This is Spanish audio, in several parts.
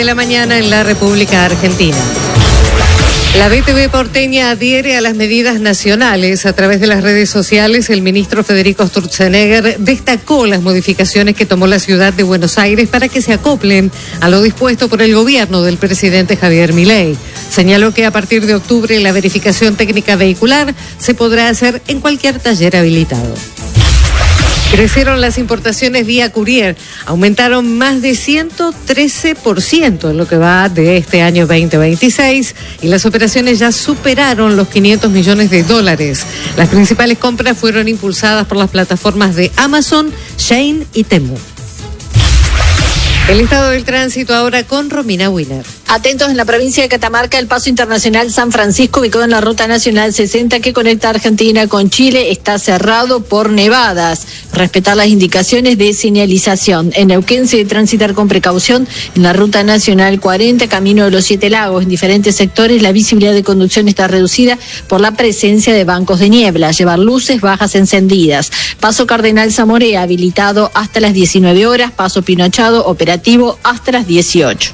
la mañana en la República Argentina. La BTV porteña adhiere a las medidas nacionales. A través de las redes sociales, el ministro Federico Sturzenegger destacó las modificaciones que tomó la ciudad de Buenos Aires para que se acoplen a lo dispuesto por el gobierno del presidente Javier Milei. Señaló que a partir de octubre la verificación técnica vehicular se podrá hacer en cualquier taller habilitado. Crecieron las importaciones vía courier, aumentaron más de 113% en lo que va de este año 2026 y las operaciones ya superaron los $500 millones. Las principales compras fueron impulsadas por las plataformas de Amazon, Shein y Temu. El estado del tránsito ahora con Romina Wiener. Atentos, en la provincia de Catamarca, el paso internacional San Francisco, ubicado en la ruta nacional 60 que conecta Argentina con Chile, está cerrado por nevadas. Respetar las indicaciones de señalización. En Neuquén se debe transitar con precaución en la ruta nacional 40, camino de los 7 lagos. En diferentes sectores la visibilidad de conducción está reducida por la presencia de bancos de niebla. Llevar luces bajas encendidas. Paso Cardenal Zamorea, habilitado hasta las 19 horas. Paso Pinochado, operativo hasta las 18.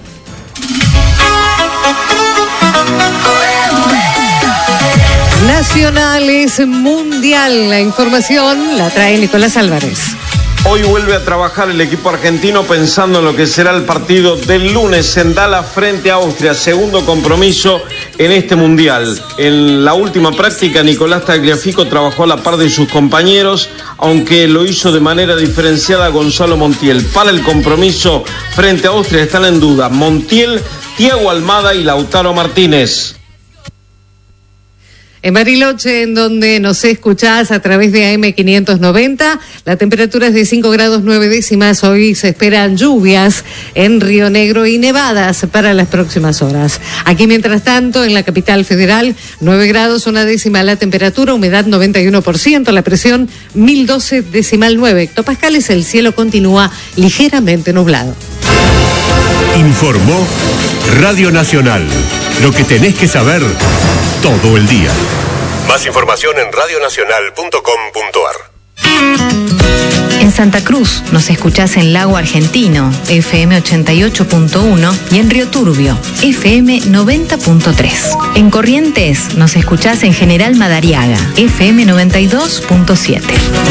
Nacionales Mundial. La información la trae Nicolás Álvarez. Hoy vuelve a trabajar el equipo argentino pensando en lo que será el partido del lunes en Dallas frente a Austria, segundo compromiso en este Mundial. En la última práctica, Nicolás Tagliafico trabajó a la par de sus compañeros, aunque lo hizo de manera diferenciada Gonzalo Montiel. Para el compromiso frente a Austria están en duda Montiel, Thiago Almada y Lautaro Martínez. En Bariloche, en donde nos escuchás a través de AM590, la temperatura es de 5 grados 9 décimas. Hoy se esperan lluvias en Río Negro y nevadas para las próximas horas. Aquí, mientras tanto, en la capital federal, 9 grados 1 décima la temperatura, humedad 91%, la presión 1012,9 hectopascales. El cielo continúa ligeramente nublado. Informó Radio Nacional. Lo que tenés que saber todo el día. Más información en radionacional.com.ar. En Santa Cruz nos escuchás en Lago Argentino, FM 88.1, y en Río Turbio, FM 90.3. En Corrientes nos escuchás en General Madariaga, FM 92.7.